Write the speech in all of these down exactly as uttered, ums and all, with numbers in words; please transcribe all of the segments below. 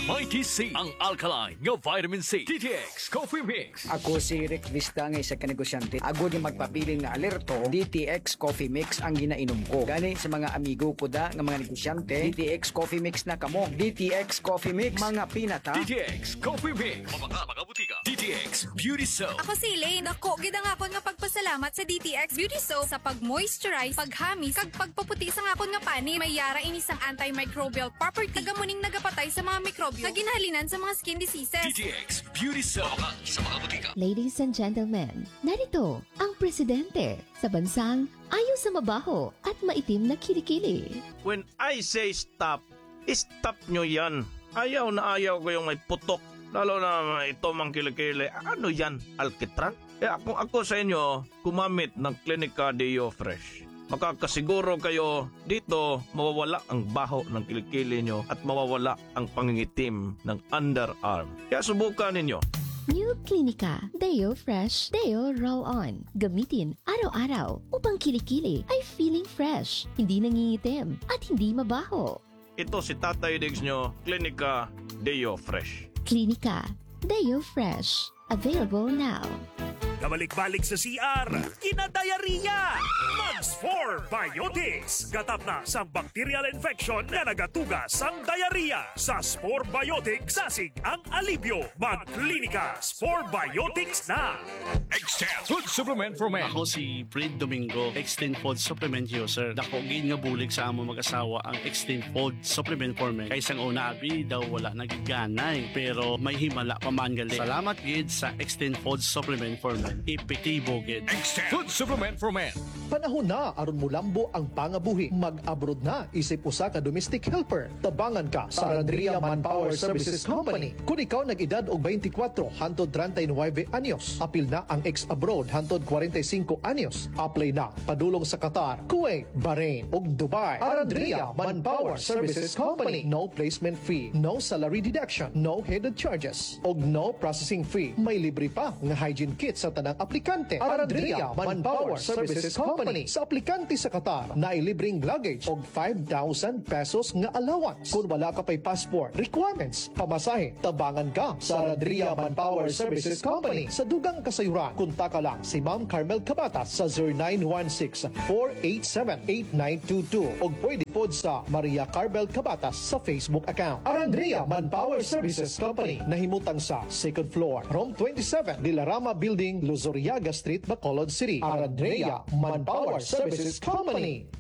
Mighty C, ang alkaline nga vitamin C. D T X Coffee Mix. Ako si Rick Vista nga isa ka negosyante. Ako di magpabiling nga alerto, D T X Coffee Mix ang ginainom ko. Gani sa mga amigo ko da nga mga negosyante, D T X Coffee Mix na kamo. D T X Coffee Mix, mga pinata. D T X Coffee Mix. Mga mga butika. D T X Beauty Soap. Ako si Elaine. Ako, gida nga ako nga pagpasalamat sa D T X Beauty Soap sa pag-moisturize, paghamis, kag pagpaputi sa nga akon nga pani. May yara inisang antimicrobial property. Tagamuning nagapatay sa mga mikrobyo sa ginahalinan sa mga skin diseases. D T X Beauty Soap. Mga sa mga butika. Ladies and gentlemen, narito ang presidente sa bansang ayaw sa mabaho at maitim na kilikili. When I say stop, stop nyo yan. Ayaw na ayaw ko yung may putok. Lalo na ito mang kilikili. Ano yan? Alkitran? Kaya kung ako sa inyo, kumamit ng Clinica Deo Fresh. Makakasiguro kayo dito mawawala ang baho ng kilikili nyo at mawawala ang pangingitim ng underarm. Kaya subukan ninyo. New Clinica Deo Fresh Deo Roll-On. Gamitin araw-araw upang kilikili ay feeling fresh, hindi nangingitim at hindi mabaho. Ito si Tatay Diggs nyo, Clinica Deo Fresh. Clinica Deo Fresh. Available now. Kabalik-balik sa C R, kinadayariya! Mags four Biotics. Gatap na sa bacterial infection na nagatugas ang diarrhea. Sa Spore Biotics, sasig ang alibyo. Mag-klinika, Spore Biotics na! Extend Food Supplement for Men. Ako si Fred Domingo, Extend Food Supplement user. Dako gid nga bulig sa among mag-asawa ang Extend Food Supplement for Men. Kay sang una abi daw wala nagiganay, pero may himala pa man gali. Salamat gid sa Extend Food Supplement for Men. Epektibo gid. Extend Food Supplement for Men. Panahon na aron mulambo ang pangabuhi. Mag-abroad na isip usa ka domestic helper. Tabangan ka sa Arandria Manpower Services Company. Kung ikaw nag-edad og twenty-four hantod thirty-nine anyos, apil na ang ex-abroad hantod forty-five anyos. Apply na padulong sa Qatar, Kuwait, Bahrain ug Dubai. Arandria Manpower Services Company. No placement fee, no salary deduction, no hidden charges, ug no processing fee. May libre pa nga hygiene kit sa tanang aplikante. Arandria Manpower Services Company. Sa aplikante sa Qatar na libreng luggage og five thousand pesos nga allowance. Kung wala ka pa'y passport requirements, pamasahe, tabangan ka sa Arandria Manpower Services Company. Sa dugang kasayuran, kunta ka lang si Ma'am Carmel Cabatas sa zero nine one six, four eight seven, eight nine two two og pwede pod sa Maria Carmel Cabatas sa Facebook account. Arandria Manpower Services Company. Nahimutang sa second floor, room twenty-seven, Dilarama Building, Luzuriaga Street, Bacolod City. Arandria Manpower Services Company.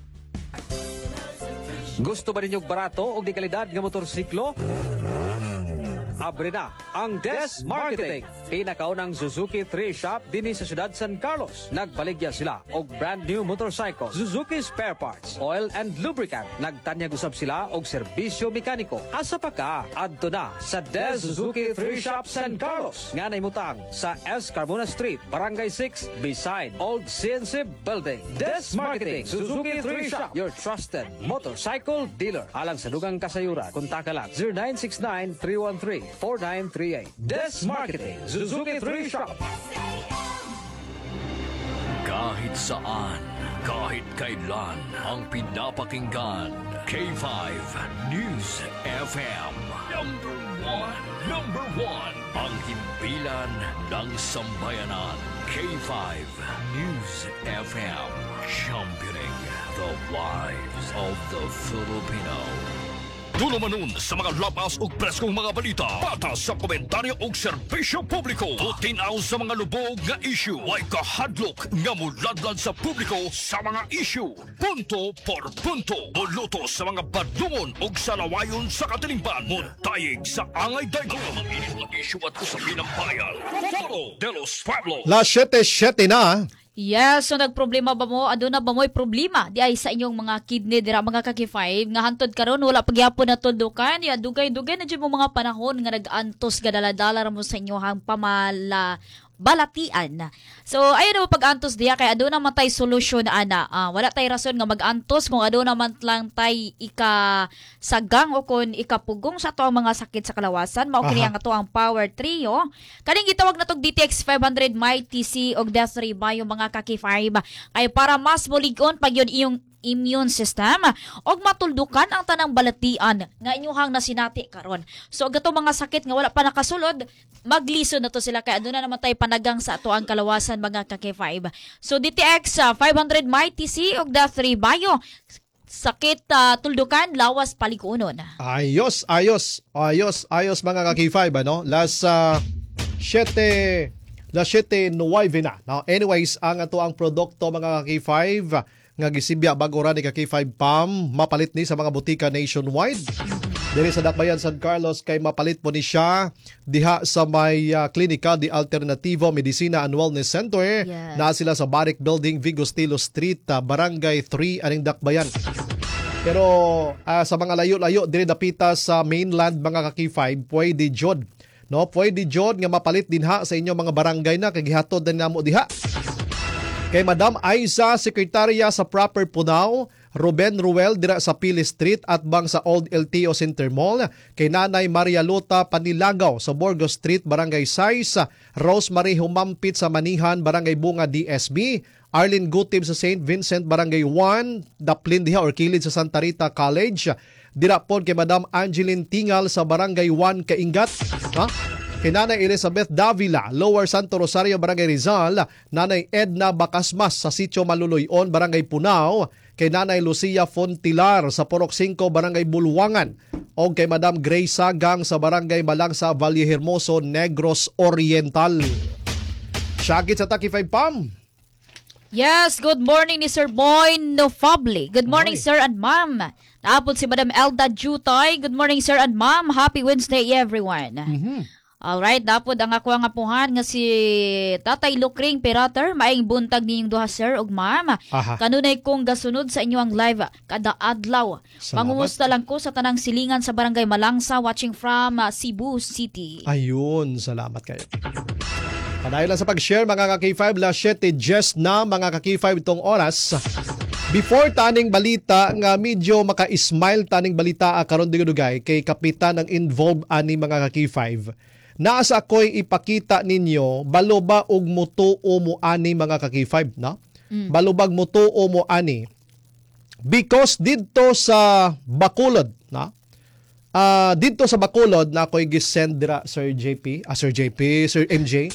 Gusto ba ninyong barato o di kalidad ng motorsiklo? Abre na ang Des Marketing. Pinakaunang Suzuki three shop dinhi sa siyudad San Carlos. Nagbaligya sila og brand new motorcycle, Suzuki spare parts, oil and lubricant. Nagtanyag usab sila og serbisyo mekaniko. Asa pa ka? Adto na sa Des Suzuki three shop San Carlos. Nga naimutang sa S. Carmona Street, Barangay six, beside Old C N C Building. Des Marketing, Suzuki three shop, your trusted motorcycle dealer. Alang sa dugang kasayuran, kontak ka lang zero nine six nine, three one three, four nine three eight. Des Marketing, Suzuki three shop. Kahit saan, kahit kailan, ang pinapakinggan. K five News F M. Number one. Number one. Ang himpilan ng sambayanan. K five News F M. Championing the lives of the Filipino. Dulo manon sa mga lapas ug preskong mga balita. Patas sa komentaryo ug serbisyo publiko. Tutinaw sa mga lubog nga issue. Way kahadlok nga muladlad sa publiko sa mga issue. Punto por punto. Buluto sa mga badungon ug salawayon sa katilingban. Muntayig sa angay daygo. Ang mga init na issue at usapin ng bayan. Foro de los Pueblos. Las seven seven na. Yes, so nagproblema ba mo? Ado na ba mo'y problema? Di ay sa inyong mga kidney dira mga kaki five nga hantod karon wala pagyapon na tundukan. Ya dugay-dugay na dyan mo mga panahon nga nag-antos gadala-dala mo sa inyong pamala balatian. So, ayun naman pag-antos diya, kaya doon naman tayo solusyon, ana. Uh, wala tayo rason nga mag-antos kung ano naman lang tayo ika-sagang o kung ikapugong sa to ang mga sakit sa kalawasan. Maukini ang ito ang Power Trio. Kaning gitawag na itong D T X five hundred, Mighty C, o Death Ray ba yung mga kaki five. Ay para mas muligon pag yun iyong immune system og matuldukan ang tanang balatian nga inyuhang nasinati karon. So gato mga sakit nga wala pa nakasulod, maglison na to sila kay aduna naman tay panagang sa ato ang kalawasan mga ka K five. So D T X uh, five hundred Mighty C og D A three Bio sakit uh, tuldukan lawas palikunon. Ayos, ayos, ayos, ayos mga ka K five, ano? Las uh, siyete, las siyete nuwebe na. No? Anyways, ang ato ang produkto mga ka K five nga gisibya bago ra ni ka K five P A M, mapalit ni sa mga butika nationwide. Diri sa Dakbayan, San Carlos, kay mapalit po ni siya diha sa may uh, klinika di Alternativo Medicina and Wellness Center. Yes. Na sila sa Barrick Building, Vigo Stilo Street, uh, Barangay three, aning Dakbayan. Pero uh, sa mga layo-layo, diri dapita sa mainland mga ka K five, pwede jod. No, pwede jod nga mapalit din ha sa inyo mga barangay na, kagihatod din namo diha. Kay Madam Aiza, sekretarya sa Proper Punao, Ruben Ruel dira sa Pili Street at bang sa Old L T O Center Mall, kay Nanay Maria Lota Panilagaw sa Borgo Street, Barangay six, Rosemary Humampit sa Manihan, Barangay Bunga D S B, Arlene Gutib sa Saint Vincent, Barangay one, Daplin diha or Kilid sa Santa Rita College, dira pod kay Madam Angeline Tingal sa Barangay one, Kaingat, ha? Kay Nanay Elizabeth Davila, Lower Santo Rosario, Barangay Rizal, Nanay Edna Bacasmas sa Sitio Maluloyon, Barangay Punao, kay Nanay Lucia Fontilar sa Porok cinco, Barangay Bulwangan, o kay Madam Grace Sagang sa Barangay Malangsa, Valle Hermoso, Negros Oriental. Shagit sa Taki five P A M. Yes, good morning ni Sir Boy Nofabli. Good morning, Oy. sir and ma'am. Naapod si Madam Elda Jutay. Good morning, sir and ma'am. Happy Wednesday, everyone. Mm-hmm. Alright, dapod ang ako ang apuhan nga si Tatay Lukring Pirater, maayong buntag ninyong duha sir ug ma'am. Aha. Kanunay kong gasunod sa inyo ang live kada adlaw. Salamat. Mangumusta lang ko sa tanang silingan sa Barangay Malangsa, watching from uh, Cebu City. Ayun, salamat kayo. Padayon lang sa pag-share mga ka K five, la siyete just na mga ka K five itong oras. Before taning balita nga medyo maka-smile taning balita karon digudugay kay kapitan ang involved ani mga ka K five. Naasa ko'y ipakita ninyo baluba og mutuo mo ani mga ka K five, no? Mm. Balubag mutuo mo ani. Because dito sa Bacolod, no? Uh, dito sa Bacolod na ako'y gisend dira Sir J P, ah, Sir J P, Sir M J.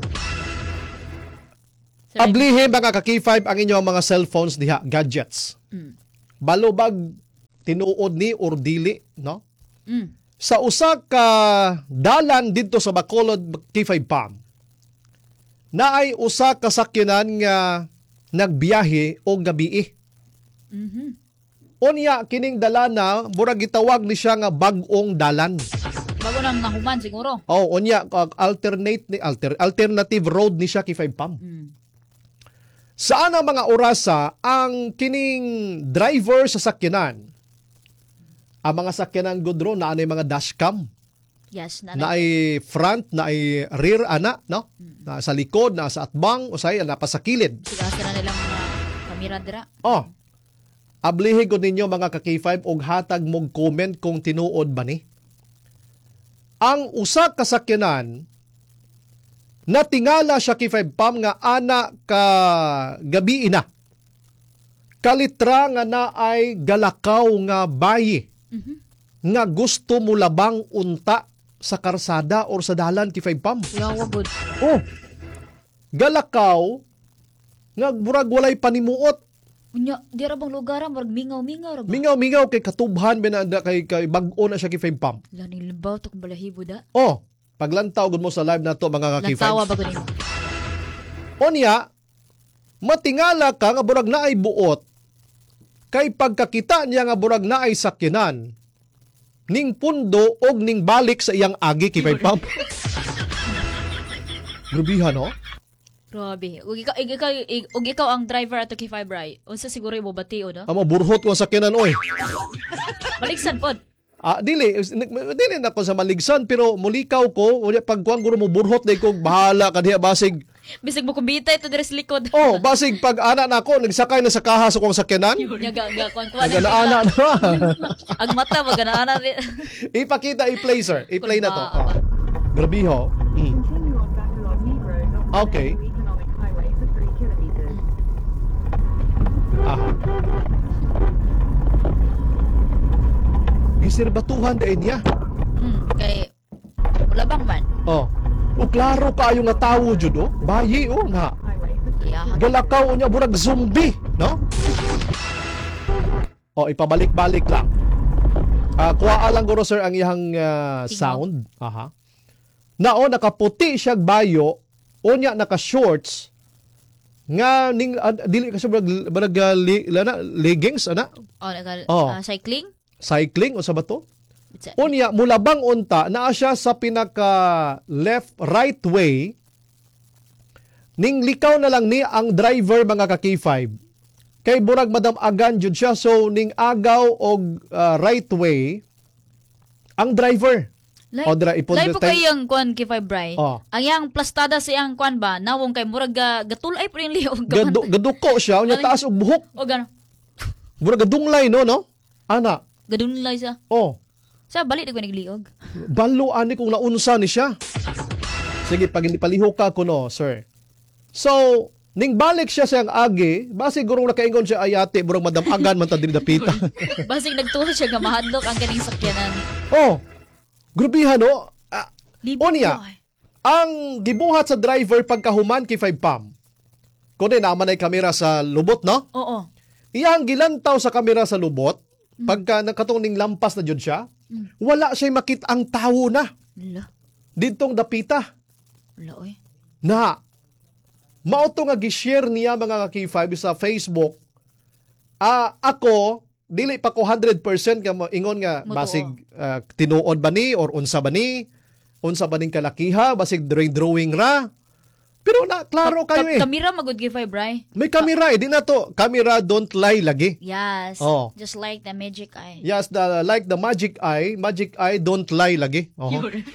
Ablihin mga ka K five ang inyong mga cellphones diha, gadgets. Mm. Balubag tinuod ni or dili, no? Mm. Sa usa ka dalan dito sa Bacolod K five P A M, na ay usa ka sakyanan nga nagbiyahe o gabi. Mm-hmm. Unya kining dalana murag gitawag ni siya nga bag-ong dalan. Bago nang nahuman siguro. Oh, unya alternate ni alter, alternative road ni siya K five P A M. Mm. Saan ang mga orasa ang kining driver sa sakyanan? Ang mga sakyanan godro na anay mga dashcam. Yes, Na ay front, na ay rear ana, no? Mm. Na sa likod, na sa atbang, usay na pa sa kilid. Sigasa na nilang mga kamera dira. Oh. Ablihin ko ninyo mga ka K five og hatag mong comment kung tinuod ba ni. Ang usa ka sakyanan natingala siya K five P A M nga ana ka gabi ina. Kalitra nga na ay galakaw nga bayi. Mm-hmm. Nga gusto mo labang unta sa karsada or sa dalan K five P A M. Yawa good. Oh. Galakaw nga burag walay panimuot. Unya, di ra bang lugar ang mingaw-mingaw ra ba? Mingaw-mingaw kay katubhan binanda kay kay bag-o na siya K five P A M. Laning limbaw to kung balahibo da. Oh, paglantaw gud mo sa live na to mga ka K five. Lantawa ba gud nimo? Onya, matingala ka nga burag na ay buot kay pagkakita niya nga burag na ay sakyanan ning pundo og ning balik sa iyang agi K five P A M. Grubihan, no? Grabe. Ug ikaw, ig- ikaw, ig- ug ikaw ang driver ato K five Ray. Unsa siguro imo batio no? Amo burhot ko sa sakyanan oy. Baliksan pod. Ah, dili, dili na ko sa maligsan pero mulikaw ko, unya pagkuan guro mo burhot day ko bahala ka diha basig. Bisig mo kumbita ito diri sa likod. Oh, basig pag ana nako nagsakay na sa kaha sa kong sakyanan. Nya ga ga kuan kuan. Nagana na. Ang mata magana rin. Ipakita i-play sir. I-play na to. Oh. Grabe ho. Mm. Okay. Aha. Gisirbatuhan din niya. Hmm, kay wala bang man? Oh. O klaro kaayo nga tawo jud oh. Bayi oh nga. Yeah. Galakaw niya burag zombie, no? O ipabalik-balik lang. Ah, kuha lang guro sir ang iyang ah, sound. Aha. Nao nakaputi siya bayo, unya naka-shorts nga ning ah, dili kasi burag burag ah, li, lana, leggings ana Oh, nagal Oh. ah, cycling? cycling o sa bato. It's a- Unya mulabang unta naa siya sa pinaka left right way. Ning likaw na lang ni ang driver mga ka K five. Kay burag madam agan jud siya so ning agaw og uh, right way ang driver. Like, O, dira, ipon- like po time- kayang kwan kay Bray. Oh. Ang yang plastada sa iyang kwan ba, nawong kay murag ga- gatulay pa rin liog. Gadu, gaduko siya unya Ay. taas og buhok. O gano, Burag gadunglay no no. Ana. gadunlay sa. Oh. Sa balik na ko nagliog. Balo ani kung naunsa ni siya. Sige pag hindi palihok ka kuno sir. So ning balik siya sa iyang agi, basi gurong nakaingon siya ayate burang madam agan man ta diri dapita. Basig nagtuho siya nga mahadlok ang kaning sakyanan. Oh. Grubihan no. Ah, Libo Unya, ko, ay. ang gibuhat sa driver pagkahuman kay five pam. Kundi naman ay kamera sa lubot no? Oo. Iyang gilantaw sa kamera sa lubot pagka nakatong ning lampas na jud siya. Wala siya makita ang tawo na Wala. didtong dapita Wala oy. na mao to nga gi-share niya mga ka K five sa Facebook. Ah, ako dili pa ko one hundred percent nga ingon nga Motuo. basig ah, tinuod ba ni or unsa ba ni? Unsa ba ning kalakiha basig drawing drawing ra. Pero na klaro kayo eh. Kamera magud kay Bray. May kamera eh, di na to. Camera don't lie lagi. Yes. Oh. Just like the magic eye. Yes, the like the magic eye, magic eye don't lie lagi. Oho.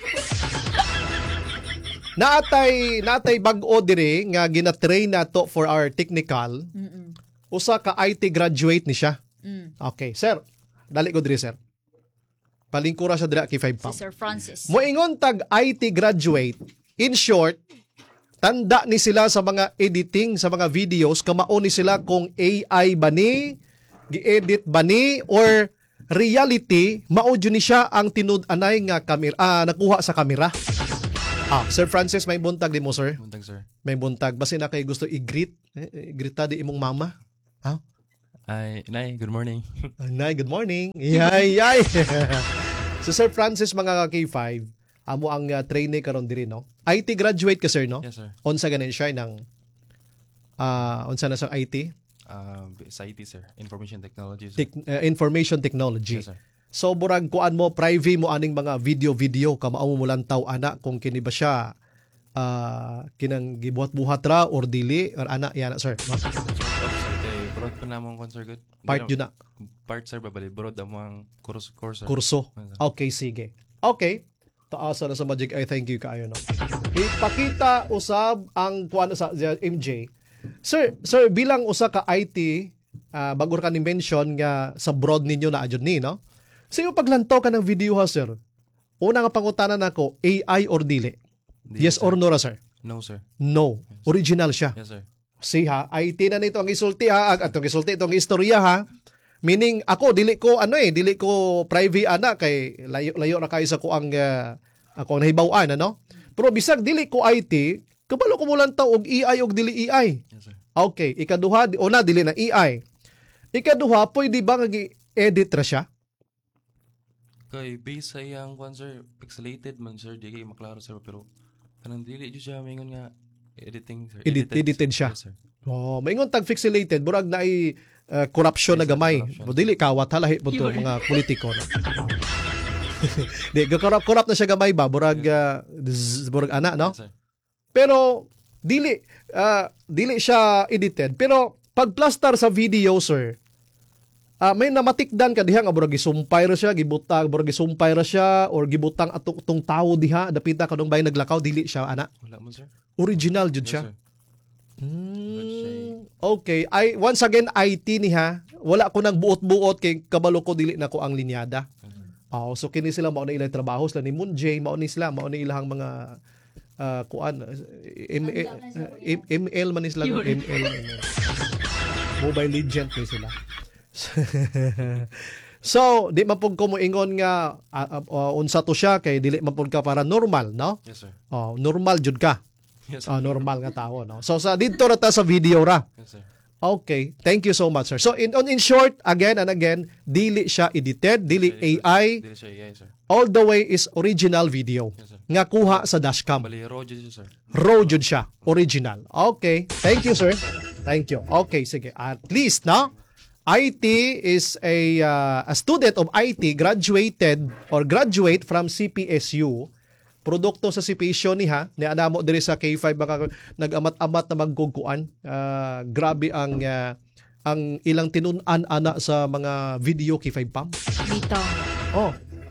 Naatay natay bag-o diri nga gina-train nato for our technical. Mm-mm. Usa ka I T graduate ni siya. Mm. Okay, sir. Dali ko diri, sir. Palingkura siya diri kay five Si pam. Sir Francis. Moingon tag I T graduate. In short, tanda ni sila sa mga editing sa mga videos, kamao ni sila kung A I ba ni, gi-edit ba ni, or reality, maudyo ni siya ang tinud-anay nga kamera, ah, nakuha sa kamera. Ah, Sir Francis, may buntag di mo, sir? Buntag, sir. May buntag. Basi na kayo gusto i-greet? Eh, greeta di imong mama? Ha? Ay, Nay, good morning. Nay, good morning. Yay, yay. So, Sir Francis, mga K five, amo ang uh, trainee karon diri, no? I T graduate ka, sir, no? Yes, sir. Unsa ganin siya ng ah unsa na sa I T? Uh, sa I T, sir. Information technology, sir. Tek- uh, information technology. Yes, sir. So burag kuan mo private mo aning mga video-video kamao mo lantaw ana kung kini ba siya ah kinang gibuhat-buhat ra or dili or ana yan sir. No? Sir, kay broad pa namang kon, sir, good. Part yun na. Part, sir, babali. Broad amang course, course, sir. Kurso. Yes, sir. Okay, sige. Okay. Taasa na sa Magic Eye. Thank you kaayo no. Ipakita usab ang kuan sa M J. Sir, sir bilang usa ka I T uh, bago ka ni mention nga sa broad ninyo na adjud ni no. So yung paglantaw ka ng video ha sir. Una nga pangutanan nako A I or dili? Dili, Yes sir. or no ra sir? No, sir. No. Original siya. Yes, sir. See ha, I T na nito ang isulti ha, at ang isulti itong istorya ha. Meaning ako dili ko ano eh, dili ko private ana kay layo layo na kayo sa ko ang uh, ako nahibaw-an ano. Pero bisag dili ko I T, kabalo ko mo lang taw og A I og dili A I. Yes, sir. Okay, ikaduha di- o na dili na A I. Ikaduha pwede ba nga gi-edit ra siya? Kay, based sa iyang kwan, sir, pixelated man, sir. Di kayo maklaro, sir. Pero, kanang dili dyan siya, mingon nga, editing, sir. Edit, edited siya. Yes, sir. Oh, maingon tag pixelated, burag na ay uh, corruption Yes, na sir, gamay. corruption. O dili kawat halahi po to mga politiko. No? Di corrupt corrupt na siya gamay ba burag uh, zzz, burag ana no? Yes, sir. Pero dili ah, dili siya edited. Pero pag plaster sa video sir, ah, may namatikdan ka diha nga burag gisumpay ra siya, gibutang burag gisumpay ra siya or gibutang atong tong tawo diha dapita kadong bay naglakaw dili siya ana. Wala mo, sir. Original jud Yes, siya. sir. Hmm, okay. I once again I T niha. Wala ko nang buot-buot kay kabalo ko dili na ko ang linyada. Oh, so kini sila mao na ilang trabaho sila ni Moon J, mao ni sila, mao ni ilang mga uh, kuan M- M- M L man ni sila M L, M L. Mobile Legend ni sila. So, di man pud ko moingon nga uh, uh, uh, unsa to siya kay dili man pud ka para normal, no? Yes, sir. Oh, normal jud ka. Yes, sir. Oh, normal nga tao, no? So sa dito ra ta sa video ra. Yes, sir. Okay, thank you so much, sir. So in on in short, again and again, dili siya edited, dili A I, Dili siya, yeah, sir. all the way is original video Yes, sir. nga kuha sa dashcam. Bali, raw jud siya, sir. Raw jud siya, original. Okay, thank you, sir. Thank you. Okay, sige. At least, no? I T is a uh, a student of I T graduated or graduate from C P S U. Produkto sa C P S U ni ha, ni anamo diri sa K five baka nag-amat-amat na magkukuan. Uh, grabe ang uh, ang ilang tinun-an ana sa mga video K five pam. Dito. Oh,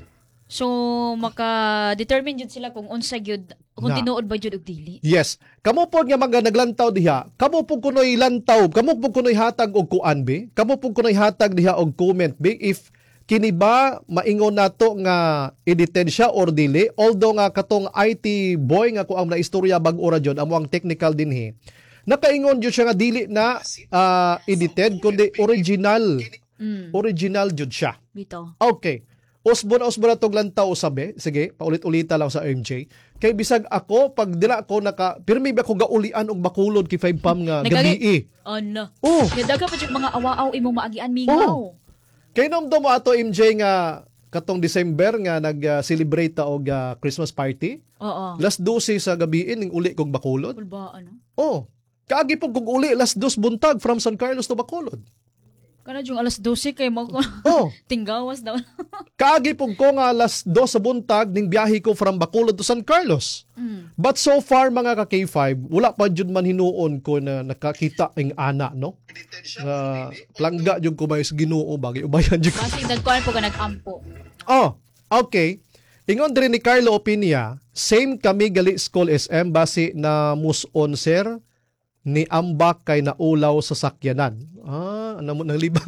So maka-determine jud sila kung unsa gyud kung Na. tinuod ba jud og dili. yes. Kamo po nga mga naglantaw diha, kamo po kunoy lantaw, kamo po kunoy hatag og kuan be, kamo po kunoy hatag diha og comment be if kini ba maingon nato nga edited siya or dili, although nga katong I T boy nga ko ang naistorya bag-o ra jud amo ang technical dinhi. Nakaingon jud siya nga dili na ah, edited kundi original. Mm. Original jud siya. Dito. Okay. Usbo na usbo na tong lantaw sabi. Sige, paulit-ulita lang sa M J. Kay bisag ako pag dila ko naka pirmi ba ko gaulian og bakulod kay five pam nga Nagkagi- gabi. Ano? Oh. Nga daga pa jud mga awaaw imong maagian mingaw. Oh. Kay nung mo ato M J nga katong December nga nag-celebrate ta og uh, Christmas party. Oo. Last dose sa gabi ning uli kog bakulod. Kulba ano? Oh. Kaagi po kog uli last dos buntag from San Carlos to Bacolod. Kana jung alas dose kay mo Oh. tinggawas daw. Kaagi po ko nga last dos sa buntag ning biyahe ko from Bacolod to San Carlos. Mm. But so far mga ka K five, wala pa jud man hinuon ko na nakakita ing ana, no? Uh, plangga jud ko ba is Ginoo bagay ubayan jud. Kasi nagkuan po ka nag-ampo. Oh, okay. Ingon diri ni Carlo Opinia, same kami gali school S M base na muson sir ni ambak kay naulaw sa sakyanan. Ah, ano mo nang libang.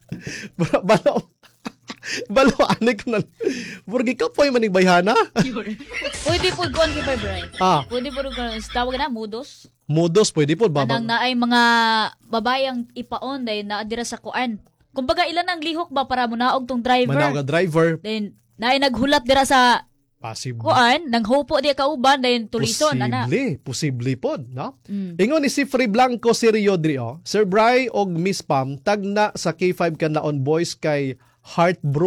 Balo. Balo ani ko nan. Burgi ka poy maning bayhana. Pwede po kuan kay Brian. Ah, Pwede po kuan tawag na modos. modos pwede po baba. Anang naay mga babayang ipaon dahil na dira sa kuan. Kumbaga ilan ang lihok ba para mo naog tong driver. Manaw nga driver. Then naay naghulat dira sa Possible. kuan, nang hopo di kauban dahil tulison ana. Posible, posible po, no? Mm. Ingon ni si Free Blanco Sirio diri oh. Sir Bry og Miss Pam tagna sa K five kanaon boys kay Heartbroken